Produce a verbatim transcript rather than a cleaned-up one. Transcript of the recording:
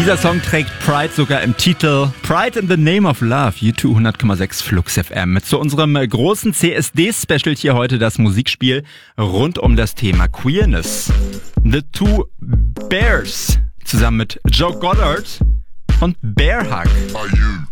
Dieser Song trägt Pride sogar im Titel. Pride in the Name of Love, U zwei hundert Komma sechs Flux F M. Zu unserem großen C S D-Special hier heute das Musikspiel rund um das Thema Queerness. The Two Bears zusammen mit Joe Goddard und Bear Hug.